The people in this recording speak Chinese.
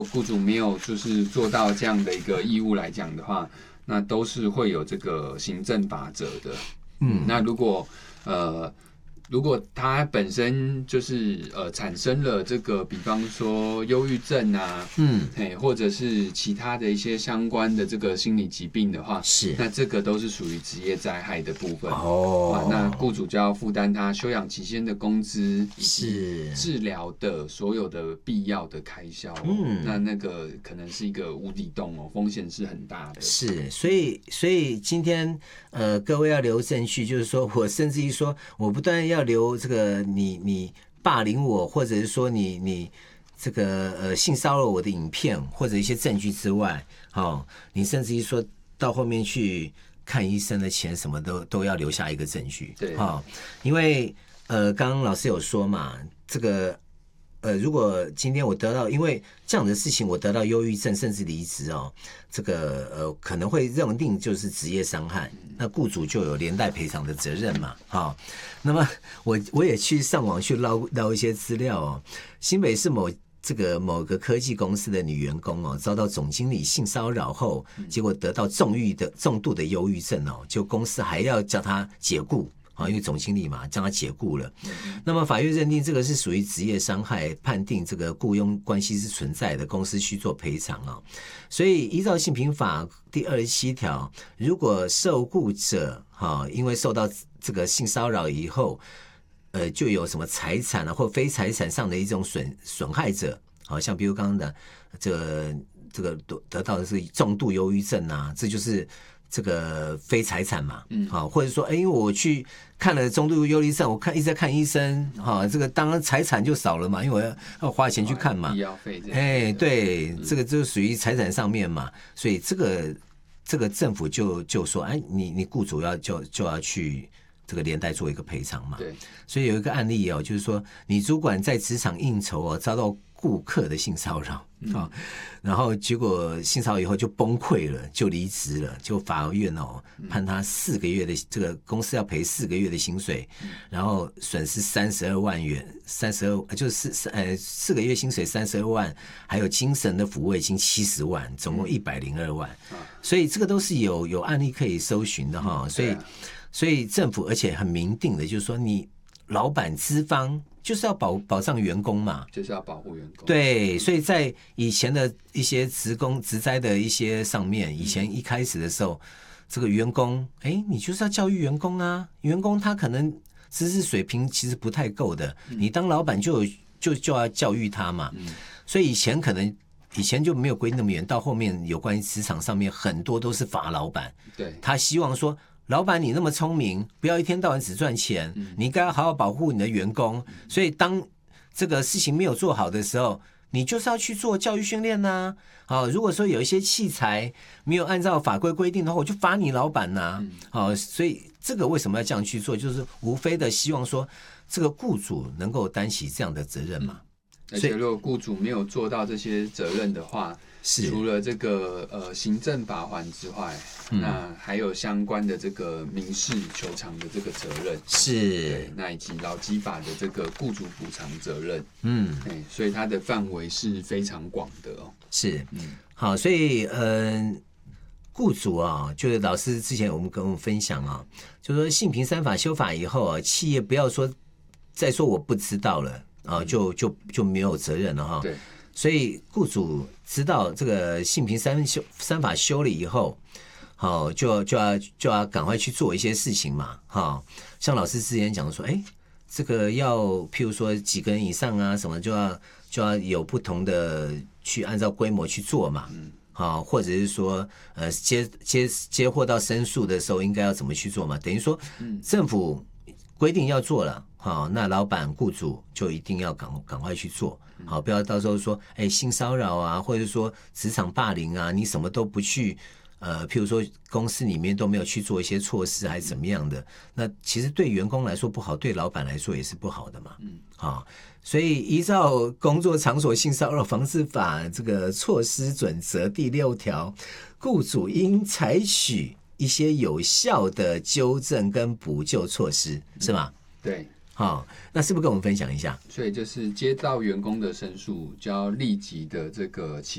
雇主没有就是做到这样的一个义务来讲的话，那都是会有这个行政法则的。那如果他本身就是产生了这个，比方说忧郁症啊，或者是其他的一些相关的这个心理疾病的话， 是， 那这个都是属于职业灾害的部分。那雇主就要负担他休养期间的工资以及治疗的所有的必要的开销。那个可能是一个无底洞哦，风险是很大的。 是，所以今天各位要留证据，就是说我甚至于说我不但要留这个你霸凌我，或者是说你这个性骚扰我的影片或者一些证据之外，你甚至于说到后面去看医生的钱什么都要留下一个证据。 对， 因为刚刚老师有说嘛，这个如果今天我得到因为这样的事情我得到忧郁症甚至离职这个可能会认定就是职业伤害，那雇主就有连带赔偿的责任嘛。那么我也去上网去捞一些资料新北市某个科技公司的女员工遭到总经理性骚扰后，结果得到重度的忧郁症就公司还要叫她解雇。因为总经理嘛，将他解雇了。那么法院认定这个是属于职业伤害，判定这个雇佣关系是存在的，公司需做赔偿所以依照性平法第27条，如果受雇者因为受到这个性骚扰以后，就有什么财产或非财产上的一种损害者，像比如刚刚的这个得到的是重度忧郁症这就是这个非财产嘛，或者说，因为我去看了重度忧郁症，我一直在看医生，这个当然财产就少了嘛，因为我要花钱去看嘛， 医药费对，这个就属于财产上面嘛，所以这个政府就说，你雇主就要去这个连带做一个赔偿嘛， 对， 所以有一个案例就是说，你主管在职场应酬遭到顾客的性骚扰然后结果性骚扰以后就崩溃了，就离职了，就法院判他4个月的这个公司要赔4个月的薪水，然后损失32万元就是4个月薪水32万，还有精神的抚慰金70万，总共102万，所以这个都是有案例可以搜寻的所以政府而且很明定的，就是说你老板资方就是要保障员工嘛， 就是要保护员工。 对，所以在以前的一些职灾的一些上面，以前一开始的时候，这个员工，你就是要教育员工啊，员工他可能知识水平其实不太够的，你当老板就要教育他嘛。所以以前就没有规定那么严，到后面有关于职场上面很多都是罚老板， 对， 他希望说，老板你那么聪明，不要一天到晚只赚钱，你应该要好好保护你的员工，所以当这个事情没有做好的时候，你就是要去做教育训练如果说有一些器材没有按照法规规定的话，我就罚你老板所以这个为什么要这样去做，就是无非的希望说这个雇主能够担起这样的责任嘛。 而且如果雇主没有做到这些责任的话，除了这个行政罚锾之外，那还有相关的这个民事求偿的这个责任，对，那以及劳基法的这个雇主补偿责任，所以它的范围是非常广的好，所以雇主就是老师之前跟我们分享就说性平3法修法以后企业不要说再说我不知道了就没有责任了对。 所以雇主知道这个性平3法修了以后，就要赶快去做一些事情嘛，像老师之前讲说，这个要譬如说几个人以上什么就要有不同的去按照规模去做嘛，或者是说接获到申诉的时候应该要怎么去做嘛，等于说政府规定要做了，那老板雇主就一定要赶快去做，不要到时候说性骚扰或者说职场霸凌你什么都不去，譬如说公司里面都没有去做一些措施还是怎么样的，那其实对员工来说不好，对老板来说也是不好的嘛。所以依照工作场所性骚扰防治法这个措施准则第6条，雇主应采取一些有效的纠正跟补救措施，是吗？ 对。 那是不是跟我们分享一下？ 所以就是接到员工的申诉，就要立即的这个